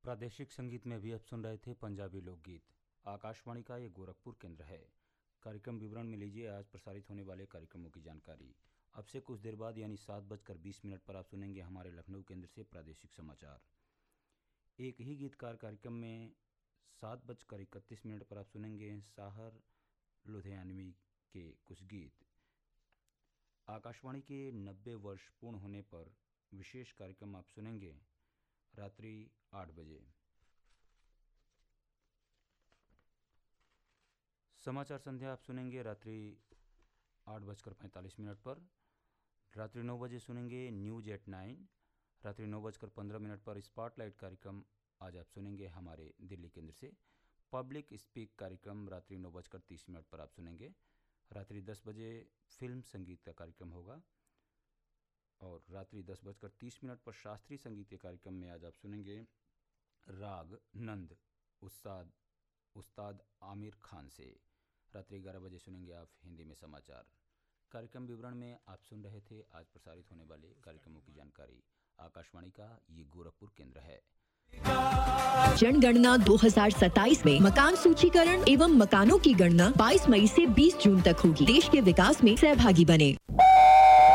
प्रादेशिक संगीत में भी आप सुन रहे थे पंजाबी लोकगीत। आकाशवाणी का ये गोरखपुर केंद्र है। कार्यक्रम विवरण में लीजिए आज प्रसारित होने वाले कार्यक्रमों की जानकारी। अब से कुछ देर बाद यानी 7:20 पर आप सुनेंगे हमारे लखनऊ केंद्र से प्रादेशिक समाचार। एक ही गीतकार कार्यक्रम में 7:31 पर आप सुनेंगे साहर लुधियानवी के कुछ गीत। आकाशवाणी के 90 वर्ष पूर्ण होने पर विशेष कार्यक्रम आप सुनेंगे रात्रि 8 बजे। समाचार संध्या आप सुनेंगे रात्रि 8:45 पर। रात्रि 9 बजे सुनेंगे न्यूज एट 9। रात्रि 9:15 पर स्पॉटलाइट कार्यक्रम आज आप सुनेंगे हमारे दिल्ली केंद्र से। पब्लिक स्पीक कार्यक्रम रात्रि 9:30 पर आप सुनेंगे। रात्रि 10 बजे फिल्म संगीत का कार्यक्रम होगा और रात्रि 10:30 पर शास्त्रीय संगीत के कार्यक्रम में आज आप सुनेंगे राग नंद उस्ताद आमिर खान से। रात्रि 11 बजे सुनेंगे आप हिंदी में समाचार। कार्यक्रम विवरण में आप सुन रहे थे आज प्रसारित होने वाले कार्यक्रमों की जानकारी। आकाशवाणी का ये गोरखपुर केंद्र है। जनगणना 2027 में मकान सूचीकरण एवं मकानों की गणना 22 मई से 20 जून तक होगी। देश के विकास में सहभागी बने।